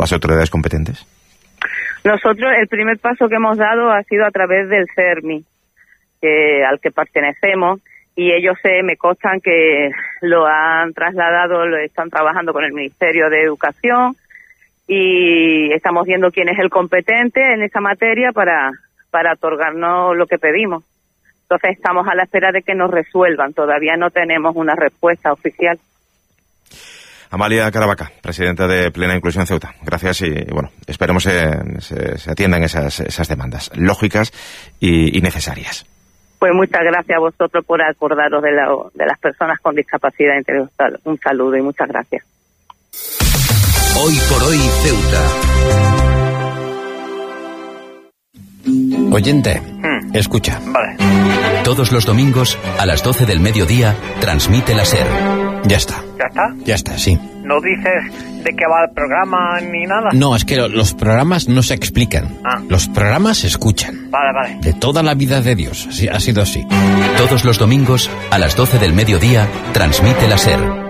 las autoridades competentes? Nosotros, el primer paso que hemos dado ha sido a través del CERMI, al que pertenecemos, y ellos me constan que lo han trasladado, lo están trabajando con el Ministerio de Educación, y estamos viendo quién es el competente en esa materia para otorgarnos lo que pedimos. Entonces estamos a la espera de que nos resuelvan, todavía no tenemos una respuesta oficial. Amalia Caravaca, presidenta de Plena Inclusión Ceuta. Gracias y bueno, esperemos se atiendan esas demandas lógicas y necesarias. Pues muchas gracias a vosotros por acordaros de las personas con discapacidad intelectual. Un saludo y muchas gracias. Hoy por hoy Ceuta. Oyente, escucha. Vale. Todos los domingos a las 12 del mediodía transmite la SER. Ya está. ¿Ya está? Ya está, sí. ¿No dices de qué va el programa ni nada? No, es que los programas no se explican. Los programas se escuchan. Vale. De toda la vida de Dios. Así, ha sido así. Todos los domingos a las 12 del mediodía transmite la SER.